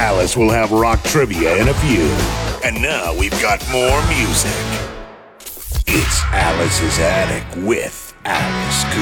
Alice will have rock trivia in a few. And now we've got more music. It's Alice's Attic with Alice Cooper.